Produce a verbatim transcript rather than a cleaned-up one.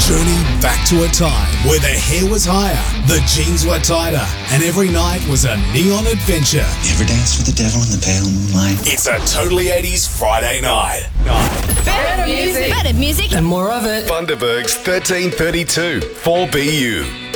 Journey back to a time where the hair was higher, the jeans were tighter, and every night was a neon adventure. You ever dance with the devil in the pale moonlight? It's a Totally eighties Friday night. night. Better music. Better music. And more of it. Bundaberg's thirteen thirty-two four B U.